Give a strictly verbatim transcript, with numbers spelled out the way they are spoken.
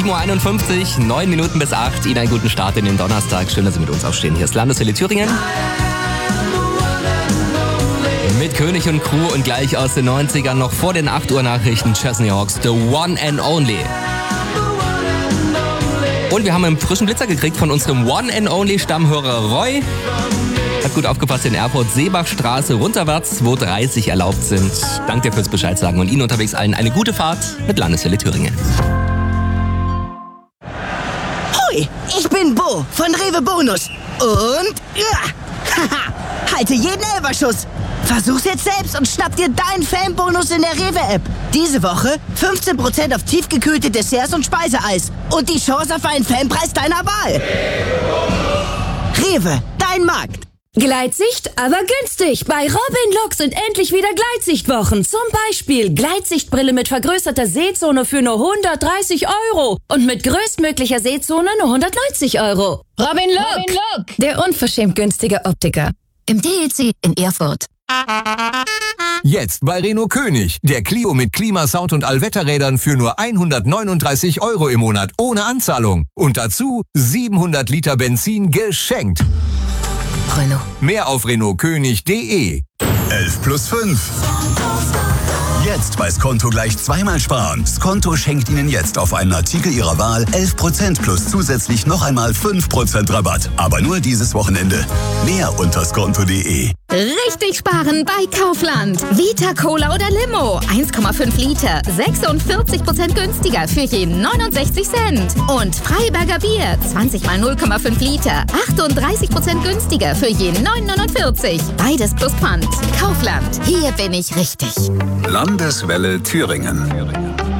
sieben Uhr einundfünfzig, neun Minuten bis acht. Ihnen einen guten Start in den Donnerstag. Schön, dass Sie mit uns aufstehen. Hier ist Landeswelle Thüringen. Mit König und Crew und gleich aus den neunzigern noch vor den acht Uhr Nachrichten Chesney Hawks, The One and Only. Und wir haben einen frischen Blitzer gekriegt von unserem One and Only Stammhörer Roy. Hat gut aufgepasst in Erfurt, Seebachstraße runterwärts, wo dreißig erlaubt sind. Danke dir fürs Bescheid sagen und Ihnen unterwegs allen eine gute Fahrt mit Landeswelle Thüringen. Hoi, ich bin Bo von Rewe Bonus. Und ja, haha, halte jeden Elferschuss. Versuch's jetzt selbst und schnapp dir deinen Fanbonus in der Rewe-App. Diese Woche fünfzehn Prozent auf tiefgekühlte Desserts und Speiseeis. Und die Chance auf einen Fanpreis deiner Wahl. Rewe, dein Markt. Gleitsicht, aber günstig. Bei Robin Look sind endlich wieder Gleitsichtwochen. Zum Beispiel Gleitsichtbrille mit vergrößerter Sehzone für nur hundertdreißig Euro. Und mit größtmöglicher Sehzone nur hundertneunzig Euro. Robin Look, Robin Look, der unverschämt günstige Optiker. Im D E C in Erfurt. Jetzt bei Renault König. Der Clio mit Klimasound und Allwetterrädern für nur hundertneununddreißig Euro im Monat ohne Anzahlung. Und dazu siebenhundert Liter Benzin geschenkt. Renault. Mehr auf renault könig punkt de. elf plus fünf. Jetzt bei Skonto gleich zweimal sparen. Skonto schenkt Ihnen jetzt auf einen Artikel Ihrer Wahl elf Prozent plus zusätzlich noch einmal fünf Prozent Rabatt. Aber nur dieses Wochenende. Mehr unter skonto punkt de. Richtig sparen bei Kaufland. Vita Cola oder Limo. eins Komma fünf Liter. sechsundvierzig Prozent günstiger für jeden neunundsechzig Cent. Und Freiberger Bier. zwanzig mal null Komma fünf Liter. achtunddreißig Prozent günstiger für jeden neun neunundvierzig. Beides plus Pfand. Kaufland. Hier bin ich richtig. Landeswelle Thüringen.